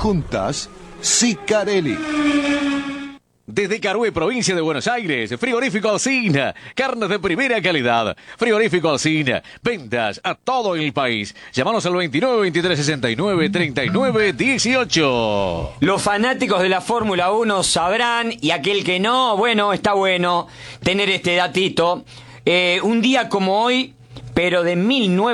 juntas, Sicarelli. Desde Carué, provincia de Buenos Aires, Frigorífico Alsina, carnes de primera calidad. Frigorífico Alsina, ventas a todo el país. Llámanos al 29 23 69 39 18. Los fanáticos de la Fórmula 1 sabrán, y aquel que no, bueno, está bueno tener este datito. Un día como hoy, pero de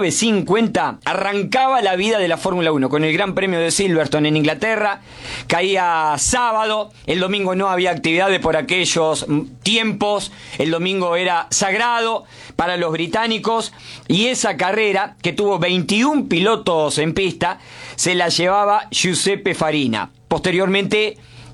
1950, arrancaba la vida de la Fórmula 1 con el Gran Premio de Silverstone en Inglaterra. Caía sábado, el domingo no había actividades por aquellos tiempos, el domingo era sagrado para los británicos, y esa carrera, que tuvo 21 pilotos en pista, se la llevaba Giuseppe Farina. Posteriormente,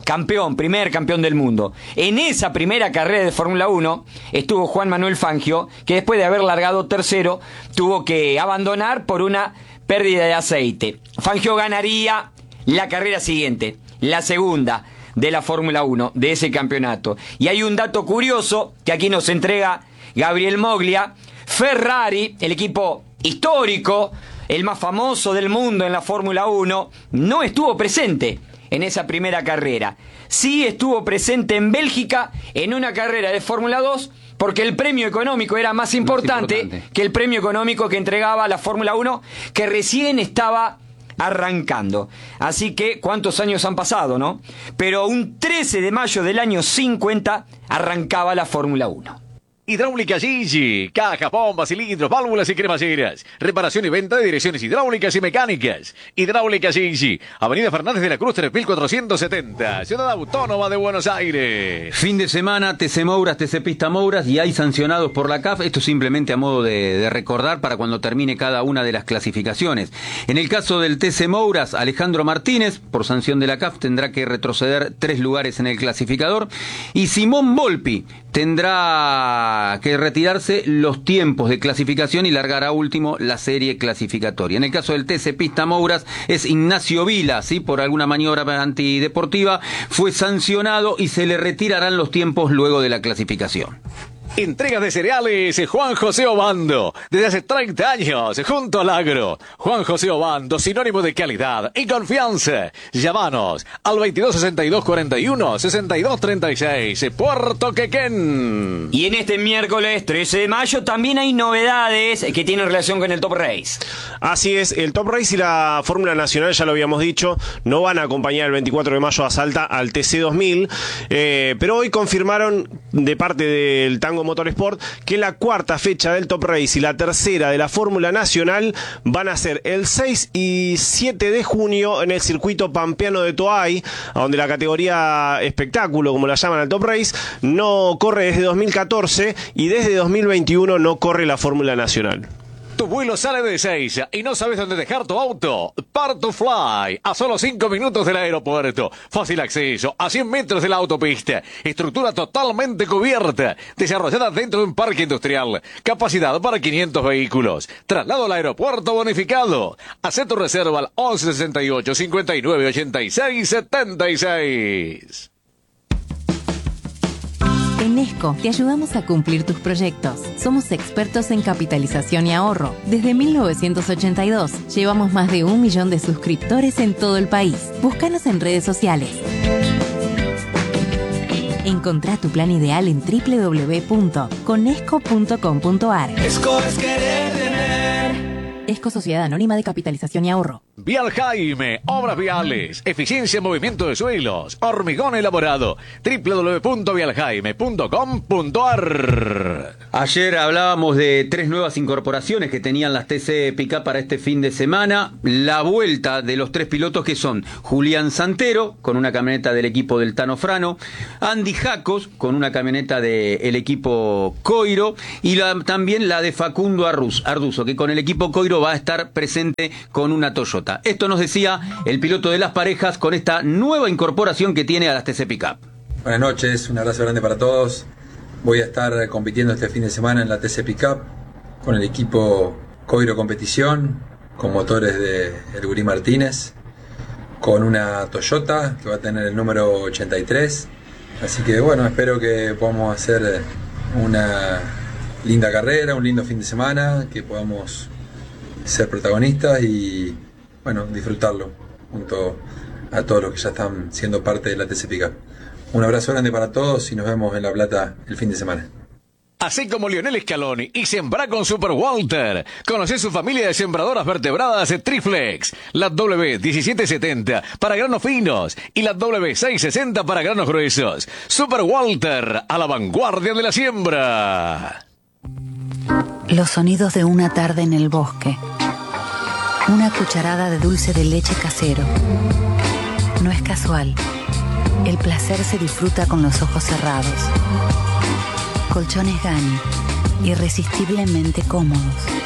primer campeón del mundo. En esa primera carrera de Fórmula 1 estuvo Juan Manuel Fangio, que después de haber largado tercero, tuvo que abandonar por una pérdida de aceite. Fangio ganaría la carrera siguiente, la segunda de la Fórmula 1, de ese campeonato. Y hay un dato curioso que aquí nos entrega Gabriel Moglia. Ferrari, el equipo histórico, el más famoso del mundo en la Fórmula 1, no estuvo presente en esa primera carrera. Sí estuvo presente en Bélgica en una carrera de Fórmula 2, porque el premio económico era más importante que el premio económico que entregaba la Fórmula 1, que recién estaba arrancando. Así que, ¿cuántos años han pasado, no? Pero un 13 de mayo del año 50 arrancaba la Fórmula 1. Hidráulica Gigi, cajas, bombas, cilindros, válvulas y cremalleras. Reparación y venta de direcciones hidráulicas y mecánicas. Hidráulica Gigi, Avenida Fernández de la Cruz 3470, Ciudad Autónoma de Buenos Aires. Fin de semana, TC Mouras, TC Pista Mouras, y hay sancionados por la CAF. Esto simplemente a modo de recordar para cuando termine cada una de las clasificaciones. En el caso del TC Mouras, Alejandro Martínez, por sanción de la CAF, tendrá que retroceder 3 lugares en el clasificador. Y Simón Volpi tendrá que retirarse los tiempos de clasificación y largará último la serie clasificatoria. En el caso del TC Pista Mouras es Ignacio Vila, ¿sí? Por alguna maniobra antideportiva fue sancionado y se le retirarán los tiempos luego de la clasificación. Entregas de cereales Juan José Obando, desde hace 30 años, junto al agro. Juan José Obando, sinónimo de calidad y confianza. Llámanos al 2262-41-6236, Puerto Quequén. Y en este miércoles 13 de mayo también hay novedades que tienen relación con el Top Race. Así es, el Top Race y la Fórmula Nacional, ya lo habíamos dicho, no van a acompañar el 24 de mayo a Salta al TC 2000, pero hoy confirmaron de parte del Tango Motorsport que la cuarta fecha del Top Race y la tercera de la Fórmula Nacional van a ser el 6 y 7 de junio en el circuito pampeano de Toay, donde la categoría espectáculo, como la llaman al Top Race, no corre desde 2014 y desde 2021 no corre la Fórmula Nacional. Tu vuelo sale de Ezeiza y no sabes dónde dejar tu auto. Part to Fly, a solo 5 minutos del aeropuerto. Fácil acceso, a 100 metros de la autopista. Estructura totalmente cubierta, desarrollada dentro de un parque industrial. Capacidad para 500 vehículos. Traslado al aeropuerto bonificado. Haz tu reserva al 11 68 59 86 76. En Esco te ayudamos a cumplir tus proyectos. Somos expertos en capitalización y ahorro. Desde 1982 llevamos más de 1 millón de suscriptores en todo el país. Búscanos en redes sociales. Encontrá tu plan ideal en www.conesco.com.ar. Esco es querer tener. Esco Sociedad Anónima de Capitalización y Ahorro. Vial Jaime, obras viales, eficiencia en movimiento de suelos, hormigón elaborado, www.vialjaime.com.ar. Ayer hablábamos de 3 nuevas incorporaciones que tenían las TC Pickup para este fin de semana. La vuelta de los 3 pilotos, que son Julián Santero, con una camioneta del equipo del Tano Frano, Andy Jacos, con una camioneta del equipo Coiro, y también la de Facundo Arduzo, que con el equipo Coiro va a estar presente con una Toyota. Esto nos decía el piloto de las parejas con esta nueva incorporación que tiene a las TC Pickup. Buenas noches, un abrazo grande para todos. Voy a estar compitiendo este fin de semana en la TC Pickup con el equipo Coiro Competición, con motores de El Gurí Martínez, con una Toyota que va a tener el número 83. Así que bueno, espero que podamos hacer una linda carrera, un lindo fin de semana, que podamos ser protagonistas y bueno, disfrutarlo junto a todos los que ya están siendo parte de la TC Pickup. Un abrazo grande para todos y nos vemos en La Plata el fin de semana. Así como Lionel Scaloni y sembra con Super Walter. Conoce su familia de sembradoras vertebradas Triflex. La W1770 para granos finos y la W660 para granos gruesos. Super Walter, a la vanguardia de la siembra. Los sonidos de una tarde en el bosque. Una cucharada de dulce de leche casero. No es casual. El placer se disfruta con los ojos cerrados. Colchones Gani, irresistiblemente cómodos.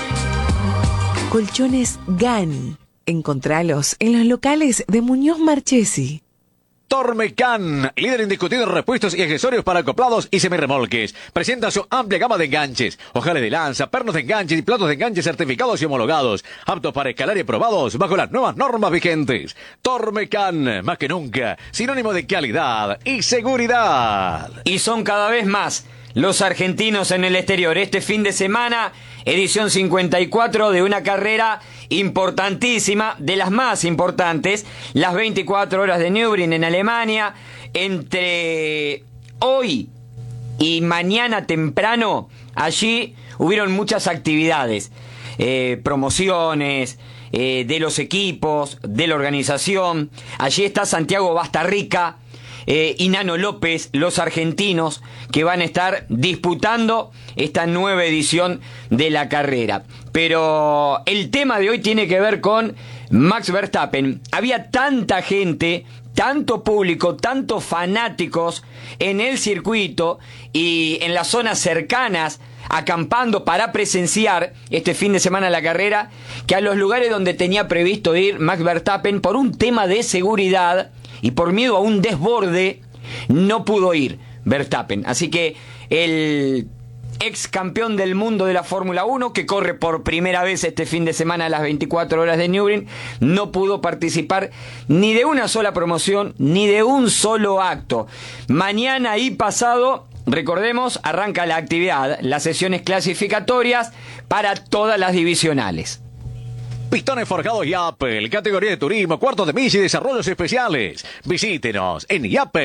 Colchones Gani. Encontralos en los locales de Muñoz Marchesi. Tormecan, líder indiscutido en repuestos y accesorios para acoplados y semirremolques. Presenta su amplia gama de enganches, ojales de lanza, pernos de enganches y platos de enganches certificados y homologados, aptos para escalar y aprobados bajo las nuevas normas vigentes. Tormecan, más que nunca, sinónimo de calidad y seguridad. Y son cada vez más los argentinos en el exterior. Este fin de semana, edición 54 de una carrera importantísima, de las más importantes, las 24 horas de Nürburgring en Alemania. Entre hoy y mañana temprano, allí hubieron muchas actividades, promociones de los equipos, de la organización. Allí está Santiago Bastarrica y Nano López, los argentinos que van a estar disputando esta nueva edición de la carrera. Pero el tema de hoy tiene que ver con Max Verstappen. Había tanta gente, tanto público, tantos fanáticos en el circuito y en las zonas cercanas, acampando para presenciar este fin de semana la carrera, que a los lugares donde tenía previsto ir Max Verstappen, por un tema de seguridad y por miedo a un desborde, no pudo ir Verstappen. Así que el ex campeón del mundo de la Fórmula 1, que corre por primera vez este fin de semana a las 24 horas de Nürburgring, no pudo participar ni de una sola promoción, ni de un solo acto. Mañana y pasado, recordemos, arranca la actividad, las sesiones clasificatorias para todas las divisionales. Pistones forjados Yapel, categoría de turismo, cuartos de milla y desarrollos especiales. Visítenos en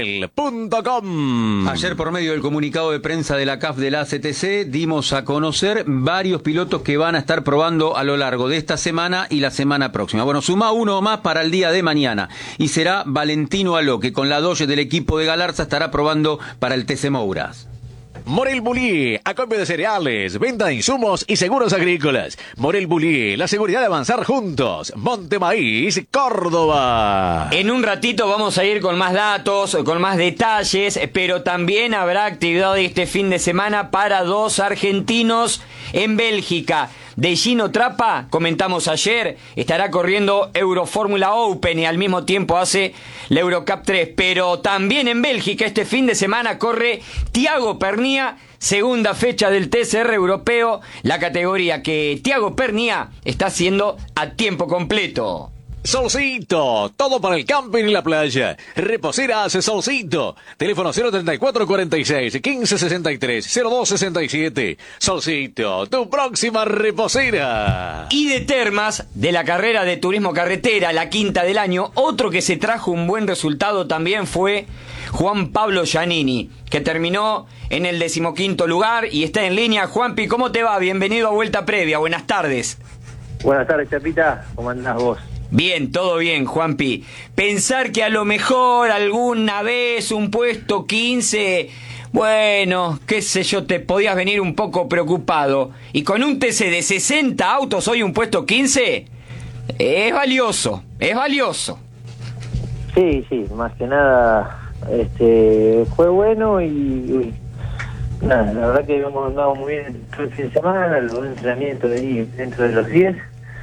yapel.com. Ayer, por medio del comunicado de prensa de la CAF de la ACTC, dimos a conocer varios pilotos que van a estar probando a lo largo de esta semana y la semana próxima. Bueno, suma uno más para el día de mañana y será Valentino Aló, que con la Dodge del equipo de Galarza estará probando para el TC Mouras. Morel Bullier, acopio de cereales, venta de insumos y seguros agrícolas. Morel Bullier, la seguridad de avanzar juntos. Montemaíz, Córdoba. En un ratito vamos a ir con más datos, con más detalles, pero también habrá actividad este fin de semana para dos argentinos en Bélgica. De Gino Trapa, comentamos ayer, estará corriendo Eurofórmula Open y al mismo tiempo hace la Eurocup 3. Pero también en Bélgica este fin de semana corre Thiago Pernía, segunda fecha del TCR europeo, la categoría que Thiago Pernía está haciendo a tiempo completo. Solcito, todo para el camping y la playa. Reposeras Solcito. Teléfono 03446 1563 0267. Solcito, tu próxima reposera. Y de Termas, de la carrera de turismo carretera, la quinta del año, otro que se trajo un buen resultado también fue Juan Pablo Giannini, que terminó en el 15º lugar y está en línea. Juanpi, ¿cómo te va? Bienvenido a Vuelta Previa. Buenas tardes. Buenas tardes, Chapita. ¿Cómo andás vos? Bien, todo bien, Juanpi. Pensar que a lo mejor alguna vez un puesto 15, bueno, qué sé yo, te podías venir un poco preocupado. Y con un TC de 60 autos hoy un puesto 15, es valioso, es valioso. Sí, más que nada fue bueno y nada, la verdad que hemos andado muy bien todo el fin de semana, los entrenamientos de ahí dentro de los 10.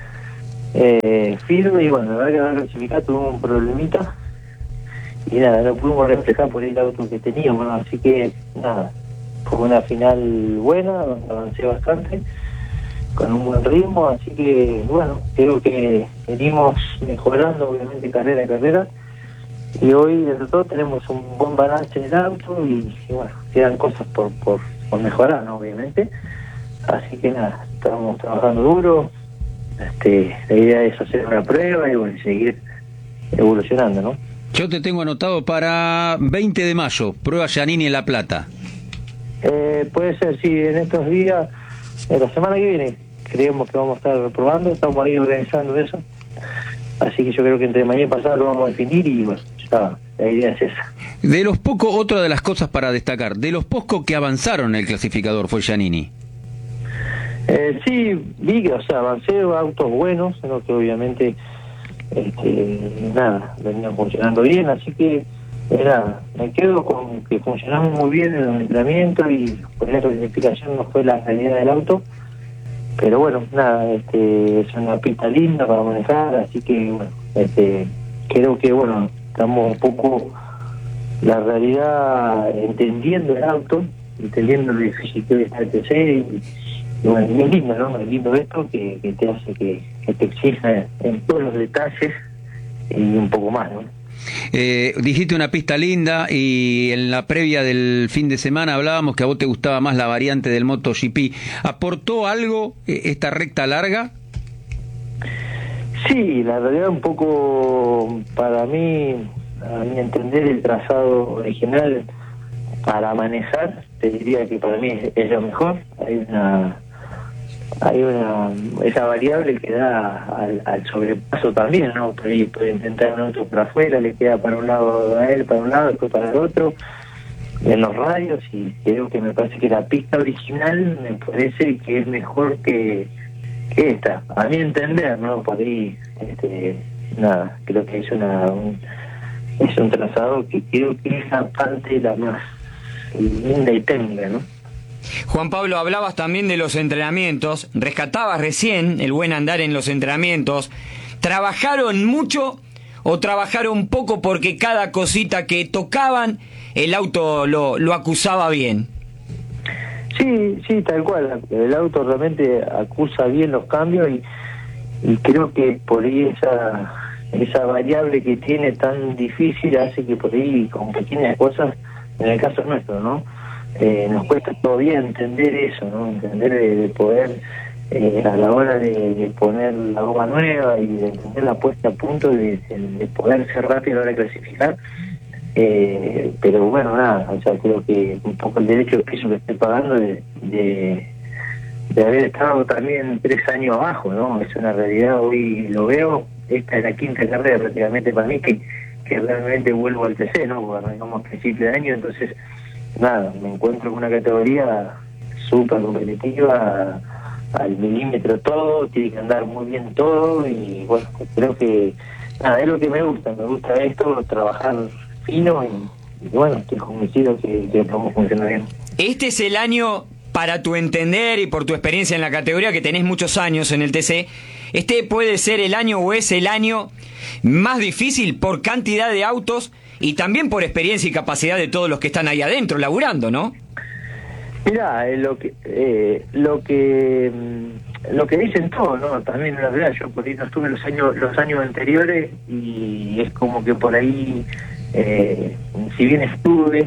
Firme y bueno, la verdad que en la clasificada tuvimos un problemita y nada, no pudimos reflejar por el auto que teníamos, ¿no? Así que nada, fue una final buena, donde avancé bastante con un buen ritmo, así que bueno, creo que venimos mejorando obviamente carrera a carrera y hoy desde todo tenemos un buen balance en el auto y bueno, quedan cosas por mejorar, ¿no? Obviamente, así que nada, estamos trabajando duro. La idea es hacer una prueba y bueno, seguir evolucionando, ¿no? Yo te tengo anotado para 20 de mayo, prueba Giannini en La Plata. Puede ser, sí, en estos días, la semana que viene, creemos que vamos a estar probando, estamos ahí organizando eso. Así que yo creo que entre mañana y pasado lo vamos a definir y bueno, ya, la idea es esa. De los pocos, otra de las cosas para destacar, de los pocos que avanzaron en el clasificador fue Giannini. Sí, vi que, o sea, avancé autos buenos, ¿no? Que obviamente, venían funcionando bien, así que, me quedo con que funcionamos muy bien en los entrenamientos y por la clasificación no fue la calidad del auto, pero bueno, es una pista linda para manejar, así que, bueno, creo que, bueno, estamos un poco, la realidad, entendiendo el auto, entendiendo lo difícil que es el TC y bueno, es lindo, ¿no? Es lindo esto que te hace que te exija en todos los detalles y un poco más, ¿no? Dijiste una pista linda y en la previa del fin de semana hablábamos que a vos te gustaba más la variante del MotoGP. ¿Aportó algo esta recta larga? Sí, la realidad un poco para mí, a mi entender, el trazado original para manejar, te diría que para mí es lo mejor. Hay una esa variable que da al sobrepaso también, ¿no? Puede intentar un auto por afuera, le queda para un lado a él, para un lado, después para el otro, en los radios, y creo que me parece que la pista original me parece que es mejor que esta, a mi entender, ¿no? Por ahí, creo que es un trazado que creo que es la parte la más linda y técnica, ¿no? Juan Pablo, hablabas también de los entrenamientos, rescatabas recién el buen andar en los entrenamientos. ¿Trabajaron mucho o trabajaron poco porque cada cosita que tocaban el auto lo acusaba bien? Sí, tal cual. El auto realmente acusa bien los cambios y creo que por ahí esa variable que tiene tan difícil hace que por ahí con pequeñas cosas, en el caso nuestro, ¿no? Nos cuesta todavía entender eso, ¿no? Entender de poder, a la hora de poner la goma nueva y de entender la puesta a punto, de poder ser rápido a la hora de clasificar. Pero bueno, o sea, creo que un poco el derecho de piso que estoy pagando de haber estado también 3 años abajo, ¿no? Es una realidad, hoy lo veo, esta es la 5ª carrera prácticamente para mí que realmente vuelvo al TC, ¿no? Porque arrancamos a principio de año, entonces me encuentro con una categoría súper competitiva, al milímetro todo, tiene que andar muy bien todo y bueno, creo que es lo que me gusta esto, trabajar fino y bueno, estoy convencido que vamos a funcionar bien. Este es el año, para tu entender y por tu experiencia en la categoría, que tenés muchos años en el TC, este puede ser el año o es el año más difícil por cantidad de autos y también por experiencia y capacidad de todos los que están ahí adentro laburando, ¿no? Mirá, lo que dicen todos, ¿no? También la verdad, yo por ahí no estuve los años anteriores y es como que por ahí, si bien estuve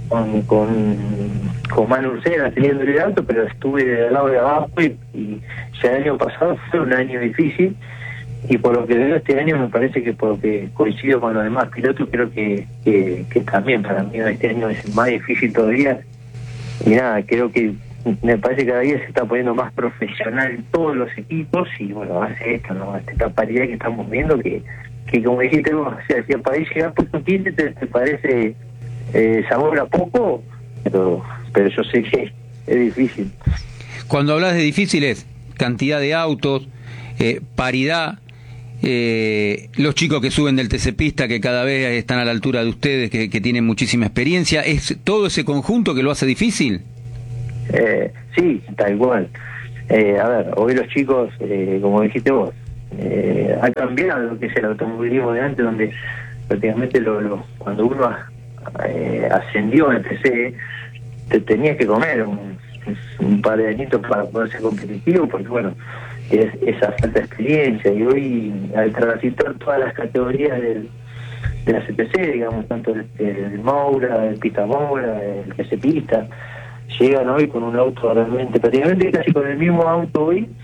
con Manu Ursera teniendo el auto, pero estuve del lado de abajo y ya el año pasado fue un año difícil. Y por lo que veo este año me parece que porque coincido con los demás pilotos, creo que también para mí este año es más difícil todavía. Y creo que me parece que cada día se está poniendo más profesional todos los equipos y bueno, hace esto, ¿no? Esta paridad que estamos viendo que como dijiste vos, o sea, si para llegar a puesto 15 te parece sabor a poco, pero yo sé que es difícil. Cuando hablas de difíciles, cantidad de autos, paridad, los chicos que suben del TC Pista que cada vez están a la altura de ustedes, que tienen muchísima experiencia, ¿es todo ese conjunto que lo hace difícil? Sí, tal cual. A ver, hoy los chicos, como dijiste vos, ha cambiado lo que es el automovilismo de antes, donde prácticamente cuando uno ascendió al TC, te tenías que comer un par de añitos para poder ser competitivo, porque bueno, es esa falta de experiencia, y hoy al transitar todas las categorías de la CPC, digamos, tanto el Moura, el Pista Moura, el TC Pista, llegan hoy con un auto realmente, prácticamente casi con el mismo auto hoy,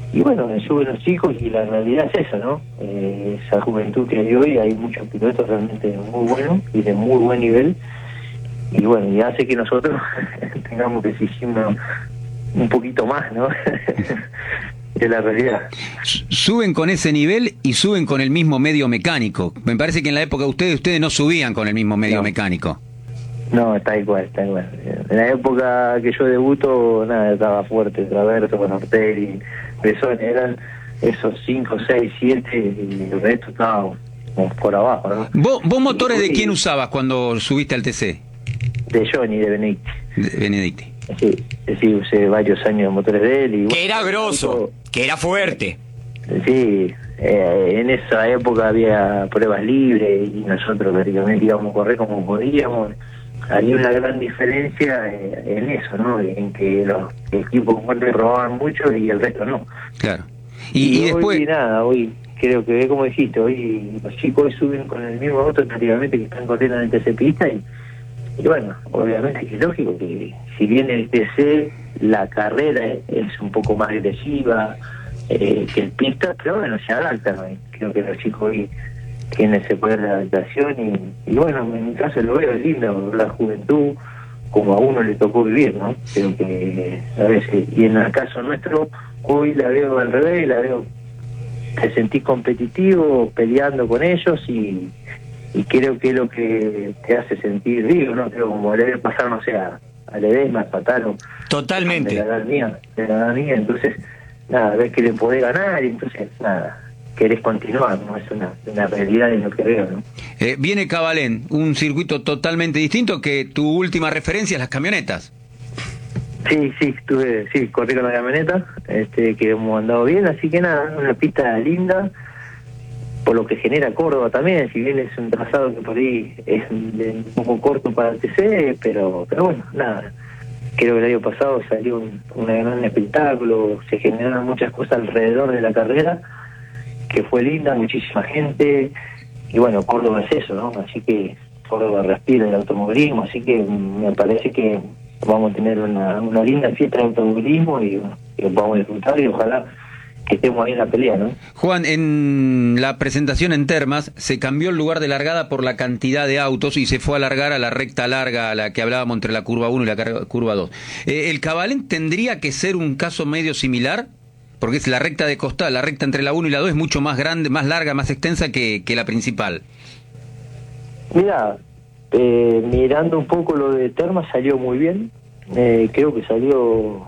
y bueno, suben los chicos y la realidad es esa, ¿no? Esa juventud que hay hoy, hay muchos pilotos realmente muy buenos y de muy buen nivel, y bueno, y hace que nosotros tengamos que exigirnos un poquito más, ¿no? De la realidad. Suben con ese nivel y suben con el mismo medio mecánico. Me parece que en la época de ustedes no subían con el mismo medio mecánico. No, está igual. En la época que yo debuto, nada, estaba fuerte, Traverso, Ortelli, Besón, eran esos 5, 6, 7 y el resto estaba por abajo, ¿no? ¿Vos motores de quién usabas cuando subiste al TC? De Johnny, de Benedicti. De Benedicti. Sí, usé varios años de motores de él. Y, que era grosso, que era fuerte. Sí, en esa época había pruebas libres y nosotros prácticamente íbamos a correr como podíamos. Había una gran diferencia en eso, ¿no? En que los equipos fuertes robaban mucho y el resto no. Claro. Y después... hoy nada, hoy creo que, como dijiste, hoy los chicos hoy suben con el mismo auto prácticamente que están corriendo en el TC Pista y bueno, obviamente que es lógico que si bien el TC, la carrera es un poco más agresiva que el pista, pero bueno, se adaptan, ¿no? Creo que los chicos hoy tienen ese poder de adaptación y bueno, en mi caso lo veo, es lindo, la juventud, como a uno le tocó vivir, ¿no? Creo que a veces, y en el caso nuestro, hoy la veo al revés, la veo, te sentís competitivo, peleando con ellos y creo que es lo que te hace sentir vivo, ¿no? Creo como le debe pasar, no sé, a Ledesma, a Pataro. Totalmente. De la edad mía, entonces, nada, ves que le podés ganar y entonces, nada, querés continuar, ¿no? Es una realidad en lo que veo, ¿no? Viene Cabalén, un circuito totalmente distinto que tu última referencia es las camionetas. Sí, corrí con la camioneta, que hemos andado bien, así que nada, una pista linda, por lo que genera Córdoba también, si bien es un trazado que por ahí es un poco corto para el TC, pero bueno, nada, creo que el año pasado salió un gran espectáculo, se generaron muchas cosas alrededor de la carrera, que fue linda, muchísima gente, y bueno, Córdoba es eso, ¿no? Así que Córdoba respira el automovilismo, así que me parece que vamos a tener una linda fiesta de automovilismo y que vamos a disfrutar y ojalá que estemos ahí en la pelea, ¿no? Juan, en la presentación en Termas se cambió el lugar de largada por la cantidad de autos y se fue a alargar a la recta larga, a la que hablábamos entre la curva 1 y la curva 2. ¿El Cabalén tendría que ser un caso medio similar? Porque es la recta de costal, la recta entre la 1 y la 2 es mucho más grande, más larga, más extensa que la principal. Mira, mirando un poco lo de Termas salió muy bien. Creo que salió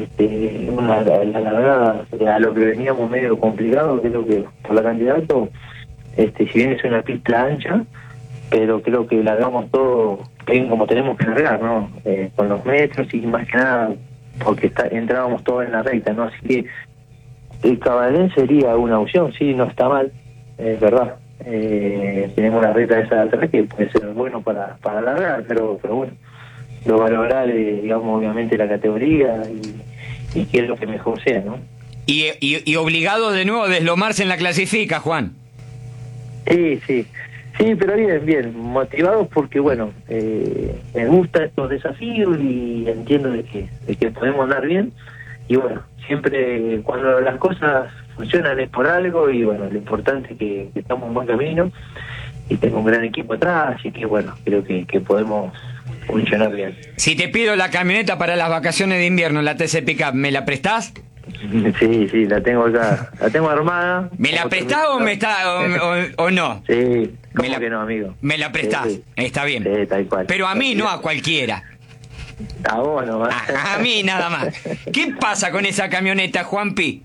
la largada a lo que veníamos medio complicado, creo que por la cantidad de autos, si bien es una pista ancha, pero creo que largamos todo bien como tenemos que largar, ¿no? Con los metros y más que nada porque entrábamos todos en la recta, ¿no? Así que el Cabalén sería una opción, sí, no está mal, es verdad. Tenemos una recta de esa alta que puede ser bueno para largar, pero bueno, lo valorará, digamos, obviamente la categoría y que es lo que mejor sea, ¿no? Y obligado de nuevo a deslomarse en la clasifica, Juan. Sí, pero bien, motivados porque, bueno, me gustan estos desafíos y entiendo de que podemos andar bien y, bueno, siempre cuando las cosas funcionan es por algo y, bueno, lo importante es que estamos en buen camino y tengo un gran equipo atrás, así que, bueno, creo que podemos funcionar bien. Si te pido la camioneta para las vacaciones de invierno, la TC Pickup, ¿me la prestás? Sí, la tengo acá, la tengo armada. ¿Me la prestás o no? Sí, ¿cómo que no, amigo? ¿Me la prestás? Sí. Está bien. Sí, tal cual. Pero a mí no, a cualquiera. A vos nomás. A mí nada más. ¿Qué pasa con esa camioneta, Juanpi?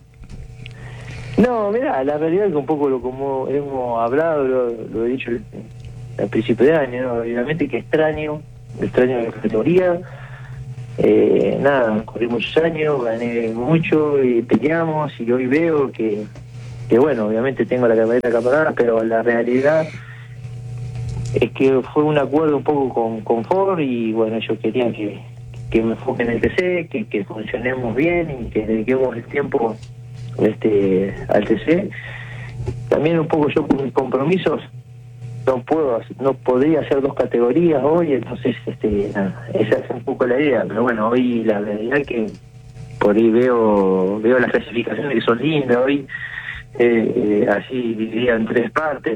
No, mirá, la realidad es que un poco como hemos hablado, lo he dicho al principio de año, ¿no? Obviamente que extraño la categoría. Nada, corrí muchos años, gané mucho y peleamos y hoy veo que bueno, obviamente tengo la camioneta acaparada, pero la realidad es que fue un acuerdo un poco con Ford y bueno, ellos querían que me enfoque en el TC, que funcionemos bien y que dediquemos el tiempo al TC. También un poco yo con mis compromisos no podría hacer dos categorías hoy, entonces nada, esa es un poco la idea, pero bueno, hoy la realidad es que por ahí veo las clasificaciones que son lindas hoy, así dividida en 3 partes,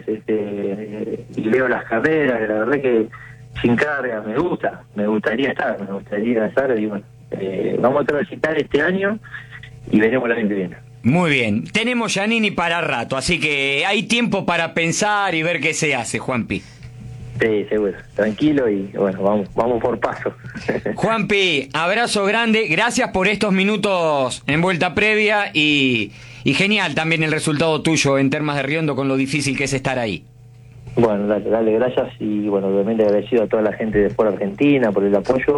y veo las carreras, la verdad que sin carga me gustaría estar, y bueno, vamos a transitar este año y veremos el año que viene. Muy bien, tenemos Giannini para rato, así que hay tiempo para pensar y ver qué se hace, Juanpi. Sí, seguro, tranquilo y bueno, vamos por paso. Juanpi, abrazo grande, gracias por estos minutos en vuelta previa y genial también el resultado tuyo en Termas de Riondo con lo difícil que es estar ahí. Bueno, dale, gracias y bueno, obviamente agradecido a toda la gente de Sport Argentina por el apoyo,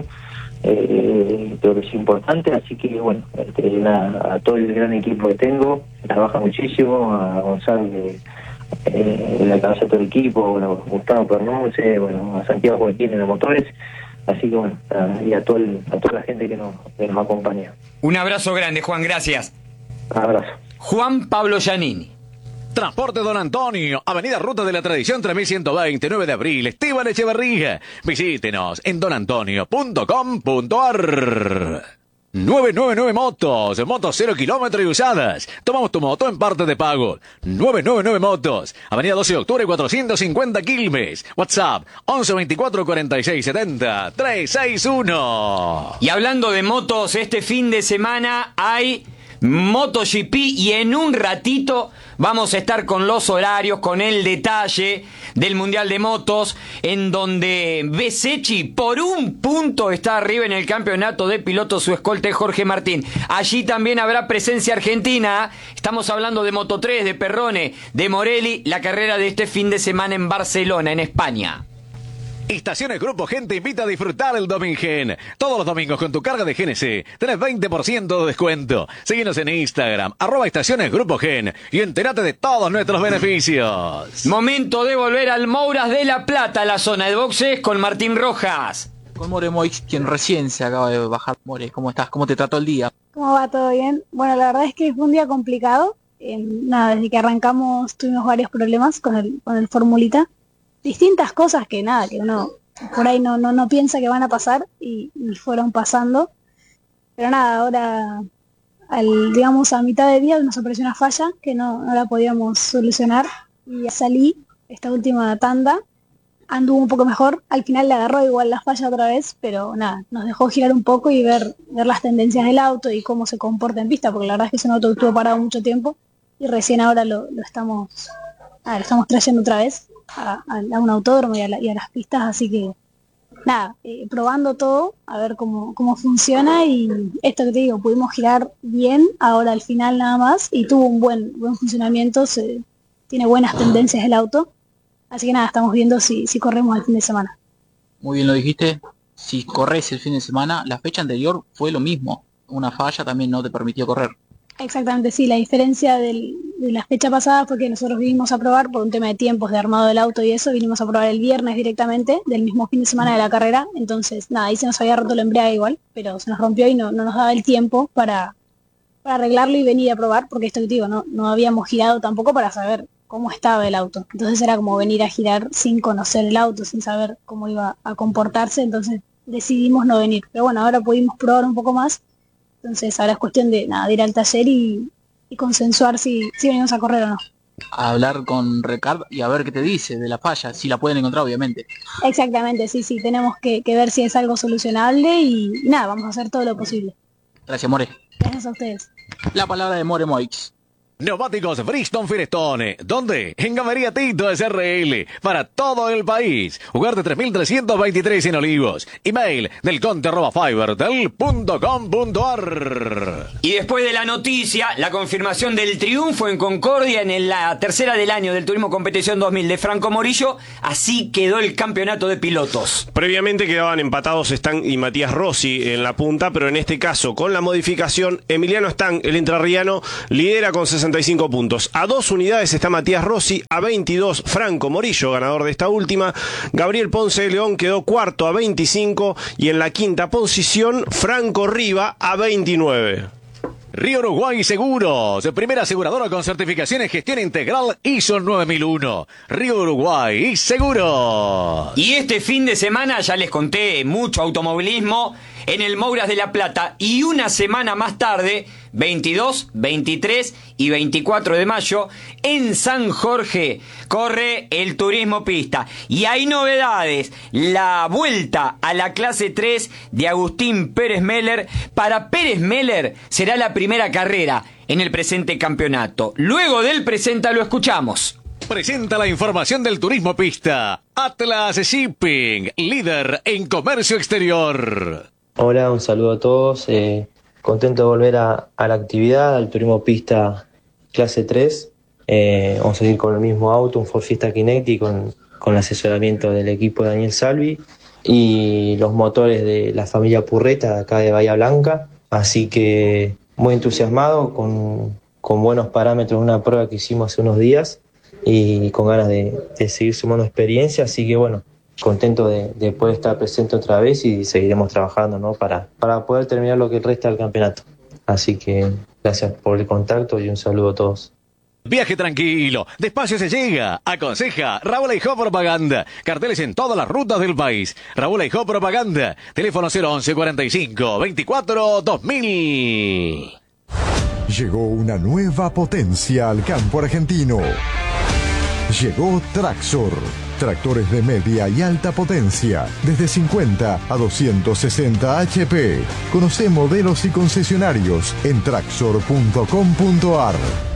creo que es importante, así que bueno, nada, a todo el gran equipo que tengo, trabaja muchísimo, a Gonzalo en la cabeza de todo el equipo, bueno, Gustavo Pernuse, bueno, a Santiago Joaquín en los motores, así que bueno, y a toda la gente que nos acompaña. Un abrazo grande, Juan, gracias. Un abrazo. Juan Pablo Giannini. Transporte Don Antonio, Avenida Ruta de la Tradición 3120, 9 de abril, Esteban Echeverría. Visítenos en donantonio.com.ar. 999 Motos, motos 0 kilómetros y usadas. Tomamos tu moto en parte de pago. 999 Motos, Avenida 12 de octubre 450 Quilmes. WhatsApp 11 24 46 70 361. Y hablando de motos, este fin de semana hay MotoGP y en un ratito vamos a estar con los horarios, con el detalle del Mundial de Motos, en donde Besechi por un punto está arriba en el campeonato de pilotos, su escolta es Jorge Martín. Allí también habrá presencia argentina. Estamos hablando de Moto3, de Perrone, de Morelli, la carrera de este fin de semana en Barcelona, en España. Estaciones Grupo Gen te invita a disfrutar el Domingen. Todos los domingos con tu carga de GNC tenés 20% de descuento. Síguenos en Instagram, @Estaciones Grupo Gen y entérate de todos nuestros beneficios. Momento de volver al Mouras de La Plata, la zona de boxes con Martín Rojas. Con More Moix, quien recién se acaba de bajar. More, ¿cómo estás? ¿Cómo te trató el día? ¿Cómo va? ¿Todo bien? Bueno, la verdad es que fue un día complicado. Nada, desde que arrancamos tuvimos varios problemas con el formulita. Distintas cosas que nada, que uno por ahí no piensa que van a pasar y fueron pasando. Pero nada, ahora digamos a mitad de día nos apareció una falla que no la podíamos solucionar y salí esta última tanda, anduvo un poco mejor, al final le agarró igual la falla otra vez, pero nada, nos dejó girar un poco y ver las tendencias del auto y cómo se comporta en pista, porque la verdad es que es un auto que estuvo parado mucho tiempo y recién ahora lo estamos trayendo otra vez a un autódromo y a las pistas, así que nada, probando todo, a ver cómo funciona y esto que te digo, pudimos girar bien ahora al final nada más y tuvo un buen funcionamiento, tiene buenas tendencias el auto, así que nada, estamos viendo si corremos el fin de semana. Muy bien lo dijiste, si corres el fin de semana, la fecha anterior fue lo mismo, una falla también no te permitió correr. Exactamente, sí, la diferencia de la fecha pasada fue que nosotros vinimos a probar por un tema de tiempos, de armado del auto y eso, vinimos a probar el viernes directamente, del mismo fin de semana de la carrera, entonces nada, ahí se nos había roto el embrague igual, pero se nos rompió y no nos daba el tiempo para arreglarlo y venir a probar, porque esto que te digo, no habíamos girado tampoco para saber cómo estaba el auto, entonces era como venir a girar sin conocer el auto, sin saber cómo iba a comportarse, entonces decidimos no venir, pero bueno, ahora pudimos probar un poco más. Entonces ahora es cuestión de ir al taller y consensuar si venimos a correr o no. A hablar con Ricardo y a ver qué te dice de la falla, si la pueden encontrar obviamente. Exactamente, sí, tenemos que ver si es algo solucionable y nada, vamos a hacer todo lo posible. Gracias, More. Gracias a ustedes. La palabra de More Moix. Neumáticos Bridgestone Firestone. ¿Dónde? En Galería Tito SRL. Para todo el país. Ugarte 3323 en Olivos. Email delconte@fibertel.com.ar. Y después de la noticia, la confirmación del triunfo en Concordia en la tercera del año del Turismo Competición 2000 de Franco Morillo, así quedó el campeonato de pilotos. Previamente quedaban empatados Stan y Matías Rossi en la punta, pero en este caso, con la modificación, Emiliano Stan, el entrerriano, lidera con 65 puntos. A 2 unidades está Matías Rossi, a 22 Franco Morillo, ganador de esta última. Gabriel Ponce de León quedó cuarto a 25 y en la quinta posición Franco Riva a 29. Río Uruguay Seguros, primera aseguradora con certificación en gestión integral ISO 9001. Río Uruguay Seguros. Y este fin de semana ya les conté mucho automovilismo. en el Mouras de La Plata. Y una semana más tarde, 22, 23 y 24 de mayo, en San Jorge, corre el Turismo Pista. Y hay novedades. La vuelta a la clase 3 de Agustín Pérez Meller. Para Pérez Meller será la primera carrera en el presente campeonato. Luego del presenta lo escuchamos. Presenta la información del Turismo Pista. Atlas Shipping, líder en comercio exterior. Hola, un saludo a todos. Contento de volver a la actividad, al Turismo Pista clase 3. Vamos a ir con el mismo auto, un Ford Fiesta Kinetic con el asesoramiento del equipo de Daniel Salvi y los motores de la familia Purreta de acá de Bahía Blanca. Así que muy entusiasmado, con buenos parámetros, una prueba que hicimos hace unos días y con ganas de seguir sumando experiencia. Así que bueno, contento de poder estar presente otra vez y seguiremos trabajando, ¿no? para poder terminar lo que resta del campeonato. Así que gracias por el contacto y un saludo a todos. Viaje tranquilo, despacio se llega. Aconseja Raúl Aijó Propaganda. Carteles en todas las rutas del país. Raúl Aijó Propaganda. Teléfono 011 45 24 2000. Llegó una nueva potencia al campo argentino. Llegó Traxor. Tractores de media y alta potencia, desde 50 a 260 HP. Conoce modelos y concesionarios en traxor.com.ar.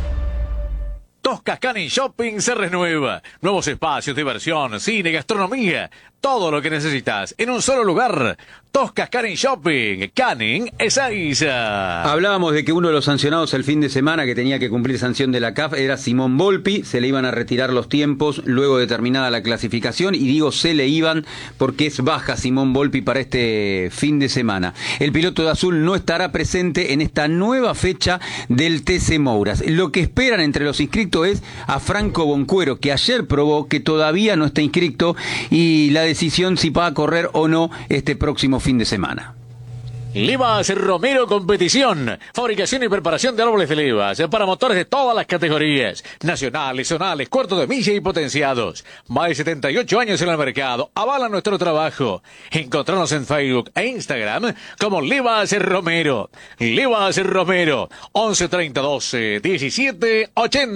Toscas Canning Shopping se renueva. Nuevos espacios, diversión, cine, gastronomía. Todo lo que necesitas en un solo lugar. Toscas Canning Shopping. Canning Ezeiza. Hablábamos de que uno de los sancionados el fin de semana que tenía que cumplir sanción de la CAF era Simón Volpi. Se le iban a retirar los tiempos luego de terminada la clasificación. Y digo se le iban porque es baja Simón Volpi para este fin de semana. El piloto de azul no estará presente en esta nueva fecha del TC Mouras. Lo que esperan entre los inscritos es a Franco Boncuero, que ayer probó que todavía no está inscrito, y la decisión si va a correr o no este próximo fin de semana. Levas Romero Competición. Fabricación y preparación de árboles de levas para motores de todas las categorías. Nacionales, zonales, cuartos de milla y potenciados. Más de 78 años en el mercado. Avalan nuestro trabajo. Encontrarnos en Facebook e Instagram como Levas Romero. Levas Romero. 11 30 12 17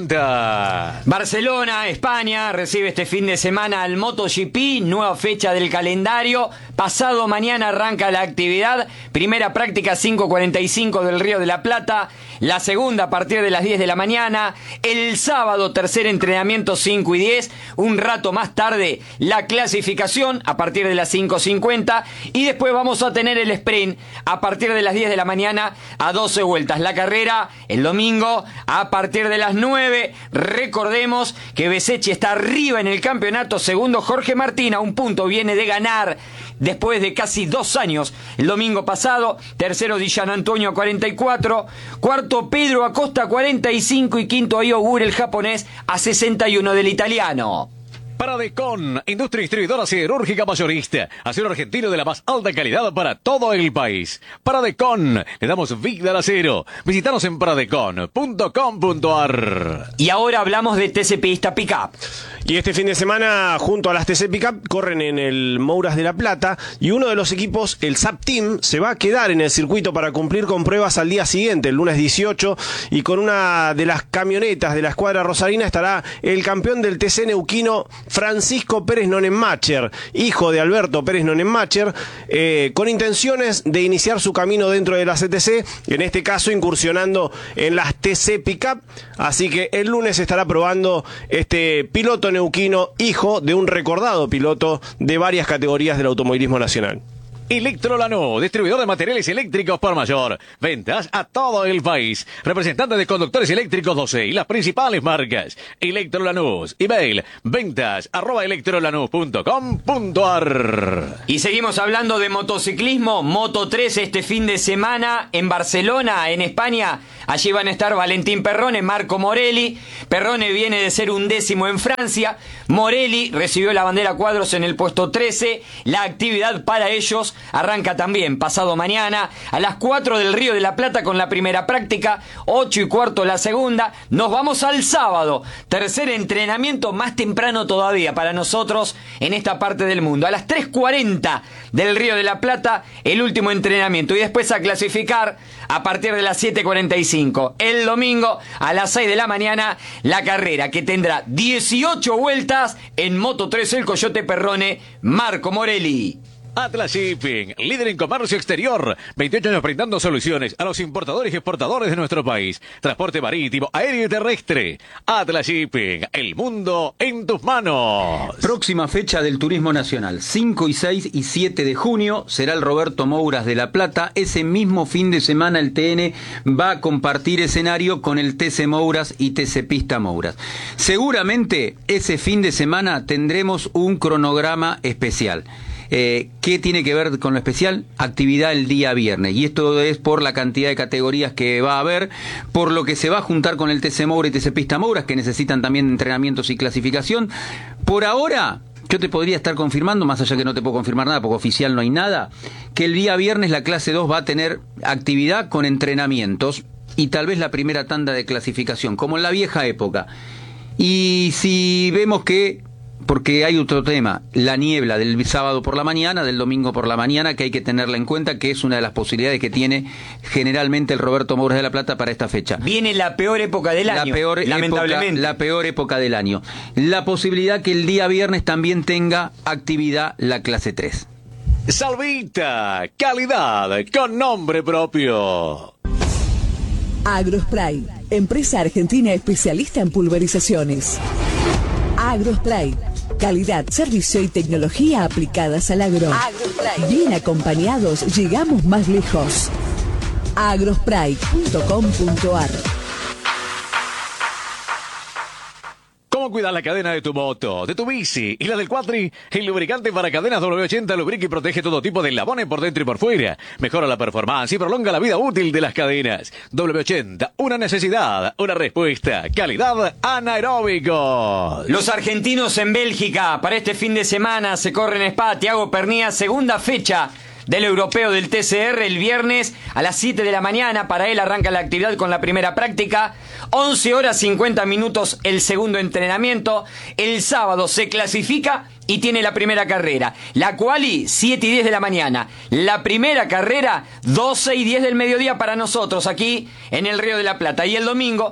80. Barcelona, España, recibe este fin de semana al MotoGP. Nueva fecha del calendario. Pasado mañana arranca la actividad. Primera práctica 5:45 del Río de la Plata, la segunda a partir de las 10 de la mañana, el sábado tercer entrenamiento 5 y 10, un rato más tarde la clasificación a partir de las 5:50 y después vamos a tener el sprint a partir de las 10 de la mañana a 12 vueltas. La carrera el domingo a partir de las 9. Recordemos que Besechi está arriba en el campeonato, segundo Jorge Martín, a un punto, viene de ganar después de casi 2 años el domingo pasado. Tercero Di Gian Antonio a 44, cuarto Pedro Acosta 45 y quinto Ayogur el japonés a 61 del italiano. Paradecon, industria distribuidora siderúrgica mayorista, acero argentino de la más alta calidad para todo el país. Paradecon, le damos vida al acero. Visítanos en paradecon.com.ar. Y ahora hablamos de TC Pista Pickup. Y este fin de semana, junto a las TC Pickup, corren en el Mouras de La Plata, y uno de los equipos, el SAP Team, se va a quedar en el circuito para cumplir con pruebas al día siguiente, el lunes 18, y con una de las camionetas de la escuadra rosarina estará el campeón del TC neuquino, Francisco Pérez Nonenmacher, hijo de Alberto Pérez Nonenmacher, con intenciones de iniciar su camino dentro de la CTC, en este caso incursionando en las TC Pickup. Así que el lunes estará probando este piloto neuquino, hijo de un recordado piloto de varias categorías del automovilismo nacional. Electrolanús, distribuidor de materiales eléctricos por mayor. Ventas a todo el país. Representante de conductores eléctricos 12 y las principales marcas. Electrolanús, email ventas@electrolanús.com.ar. Y seguimos hablando de motociclismo. Moto 3 este fin de semana en Barcelona, en España. Allí van a estar Valentín Perrone, Marco Morelli. Perrone viene de ser 11º en Francia. Morelli recibió la bandera cuadros en el puesto 13. La actividad para ellos arranca también pasado mañana a las 4 del Río de la Plata con la primera práctica, 8:15 la segunda. Nos vamos al sábado, tercer entrenamiento más temprano todavía para nosotros en esta parte del mundo. A las 3:40 del Río de la Plata, el último entrenamiento, y después a clasificar a partir de las 7:45. El domingo a las 6 de la mañana, la carrera que tendrá 18 vueltas en Moto 3 El Coyote Perrone, Marco Morelli. Atlas Shipping, líder en comercio exterior, 28 años brindando soluciones a los importadores y exportadores de nuestro país. Transporte marítimo, aéreo y terrestre. Atlas Shipping, el mundo en tus manos. Próxima fecha del Turismo Nacional, 5 y 6 y 7 de junio, será el Roberto Mouras de La Plata. Ese mismo fin de semana el TN va a compartir escenario con el TC Mouras y TC Pista Mouras. Seguramente ese fin de semana tendremos un cronograma especial. ¿Qué tiene que ver con lo especial? Actividad el día viernes, y esto es por la cantidad de categorías que va a haber, por lo que se va a juntar con el TC Moura y TC Pista Mouras, que necesitan también entrenamientos y clasificación. Por ahora, yo te podría estar confirmando, más allá que no te puedo confirmar nada, porque oficial no hay nada, que el día viernes la clase 2 va a tener actividad con entrenamientos y tal vez la primera tanda de clasificación, como en la vieja época. Y si vemos que, porque hay otro tema, la niebla del sábado por la mañana, del domingo por la mañana, que hay que tenerla en cuenta, que es una de las posibilidades que tiene generalmente el Roberto Mouras de La Plata para esta fecha. Viene la peor época del año, lamentablemente. La peor época del año. La posibilidad que el día viernes también tenga actividad la clase 3. Salvita, calidad con nombre propio. Agrospray, empresa argentina especialista en pulverizaciones. Agrospray, calidad, servicio y tecnología aplicadas al agro. Agrospray. Bien acompañados, llegamos más lejos. agrospray.com.ar. ¿Cómo cuidar la cadena de tu moto, de tu bici y la del cuatri? El lubricante para cadenas W80 lubrica y protege todo tipo de eslabones por dentro y por fuera. Mejora la performance y prolonga la vida útil de las cadenas. W80, una necesidad, una respuesta. Calidad anaeróbicos. Los argentinos en Bélgica, para este fin de semana se corre en Spa. Thiago Pernía, segunda fecha del europeo del TCR, el viernes a las 7 de la mañana. Para él arranca la actividad con la primera práctica. 11 horas 50 minutos el segundo entrenamiento. El sábado se clasifica y tiene la primera carrera. La quali, 7 y 10 de la mañana. La primera carrera, 12 y 10 del mediodía para nosotros aquí en el Río de la Plata. Y el domingo,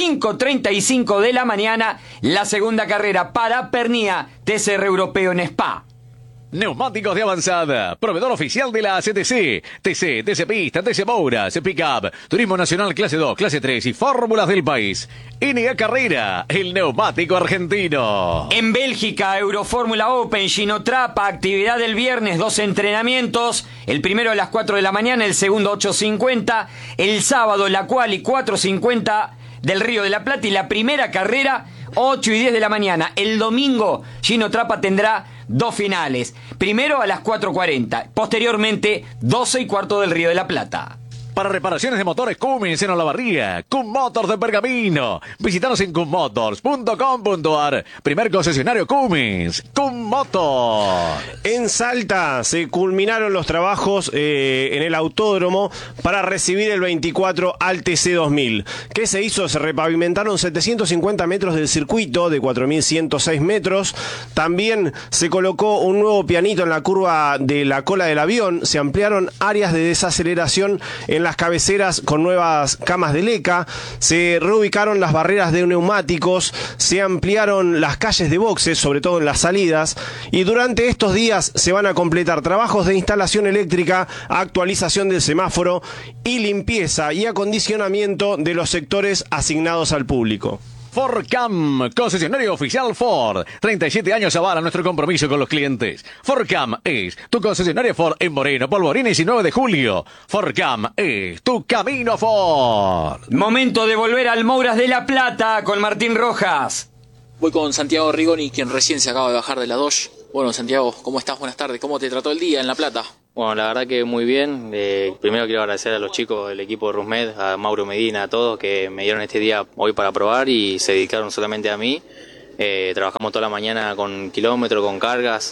5:35 de la mañana, la segunda carrera para Pernía, TCR europeo en Spa. Neumáticos de avanzada, proveedor oficial de la CTC, TC Pista, TC Mouras, Pickup, Turismo Nacional clase 2, clase 3 y fórmulas del país. NA Carrera, el neumático argentino. En Bélgica, Eurofórmula Open, Gino Trapa, actividad del viernes, 2 entrenamientos. El primero a las 4 de la mañana, el segundo 8:50. El sábado la quali 4:50 del Río de la Plata y la primera carrera 8 y 10 de la mañana. El domingo, Gino Trapa tendrá 2 finales. Primero a las 4:40. Posteriormente, 12:15 del Río de la Plata. Para reparaciones de motores Cummins en Olavarría, Cum Motors de Pergamino. Visítanos en cummotors.com.ar. Primer concesionario Cummins, Cum Motors. En Salta se culminaron los trabajos en el autódromo para recibir el 24 al TC 2000. ¿Qué se hizo? Se repavimentaron 750 metros del circuito de 4.106 metros. También se colocó un nuevo pianito en la curva de la cola del avión. Se ampliaron áreas de desaceleración en las cabeceras con nuevas camas de leca, se reubicaron las barreras de neumáticos, se ampliaron las calles de boxes, sobre todo en las salidas, y durante estos días se van a completar trabajos de instalación eléctrica, actualización del semáforo y limpieza y acondicionamiento de los sectores asignados al público. Fordcam, concesionario oficial Ford. 37 años avala nuestro compromiso con los clientes. Fordcam es tu concesionario Ford en Moreno, Polvorines y 9 de julio. Fordcam es tu camino Ford. Momento de volver al Mouras de La Plata con Martín Rojas. Voy con Santiago Rigoni, quien recién se acaba de bajar de la Dodge. Bueno, Santiago, ¿cómo estás? Buenas tardes. ¿Cómo te trató el día en La Plata? Bueno, la verdad que muy bien. Primero quiero agradecer a los chicos del equipo de Rusmed, a Mauro Medina, a todos que me dieron este día hoy para probar y se dedicaron solamente a mí. Trabajamos toda la mañana con kilómetros, con cargas.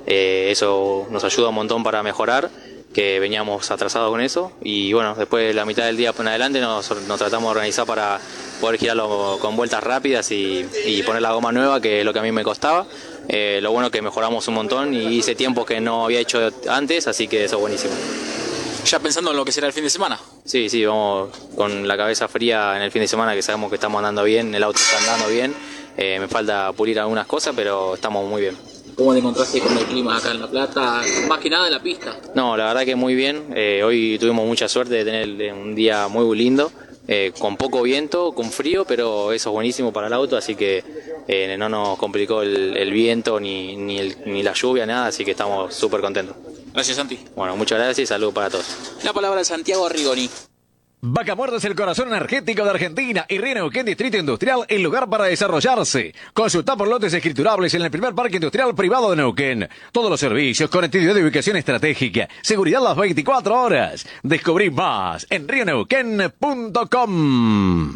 eso nos ayuda un montón para mejorar, que veníamos atrasados con eso, y bueno, después de la mitad del día en adelante nos tratamos de organizar para poder girarlo con vueltas rápidas y poner la goma nueva, que es lo que a mí me costaba. Lo bueno es que mejoramos un montón y hice tiempos que no había hecho antes, así que eso es buenísimo. ¿Ya pensando en lo que será el fin de semana? Sí, vamos con la cabeza fría en el fin de semana, que sabemos que estamos andando bien, el auto está andando bien, me falta pulir algunas cosas, pero estamos muy bien. ¿Cómo te encontraste con el clima acá en La Plata? Más que nada en la pista. No, la verdad que muy bien. Hoy tuvimos mucha suerte de tener un día muy lindo, con poco viento, con frío, pero eso es buenísimo para el auto, así que no nos complicó el viento ni la lluvia, nada, así que estamos súper contentos. Gracias, Santi. Bueno, muchas gracias y saludos para todos. La palabra de Santiago Arrigoni. Vaca Muerta es el corazón energético de Argentina y Río Neuquén Distrito Industrial, el lugar para desarrollarse. Consulta por lotes escriturables en el primer parque industrial privado de Neuquén. Todos los servicios, conectividad de ubicación estratégica, seguridad las 24 horas. Descubrí más en rioneuquén.com.